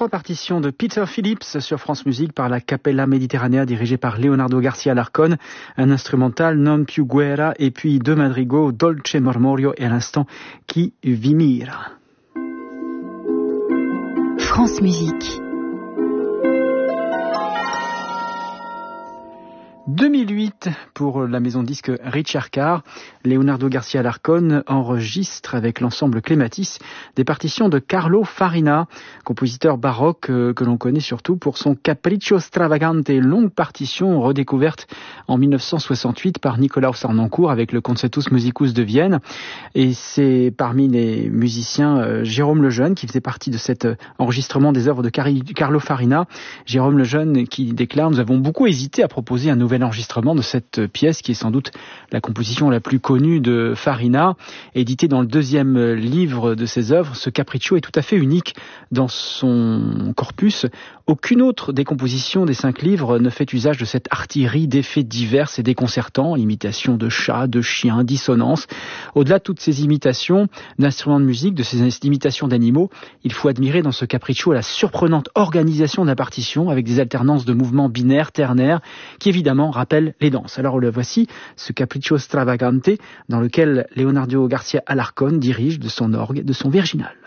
trois partitions de Peter Phillips sur France Musique par la Capella Mediterranea dirigée par Leonardo Garcia Alarcón, un instrumental Non più guerra et puis deux madrigaux Dolce Mormorio et à l'instant Chi vi mira. France Musique. 2008 pour la maison de disque Richard Carr. Leonardo Garcia Alarcón enregistre avec l'ensemble Clematis des partitions de Carlo Farina, compositeur baroque que l'on connaît surtout pour son Capriccio Stravagante, longue partition redécouverte en 1968 par Nikolaus Harnoncourt avec le Concertus Musicus de Vienne. Et c'est parmi les musiciens Jérôme Lejeune qui faisait partie de cet enregistrement des œuvres de Carlo Farina. Jérôme Lejeune qui déclare: nous avons beaucoup hésité à proposer un nouvel enregistrement de cette pièce qui est sans doute la composition la plus connue de Farina. Édité dans le deuxième livre de ses œuvres, ce Capriccio est tout à fait unique dans son corpus. Aucune autre des compositions des 5 livres ne fait usage de cette artillerie d'effets divers et déconcertants, imitations de chats, de chiens, dissonances. Au-delà de toutes ces imitations d'instruments de musique, de ces imitations d'animaux, il faut admirer dans ce Capriccio la surprenante organisation de la partition avec des alternances de mouvements binaires, ternaires, qui évidemment rappellent les danses. Alors le voici, ce Capriccio Stravagante, dans lequel Leonardo Garcia Alarcón dirige de son orgue, de son virginal.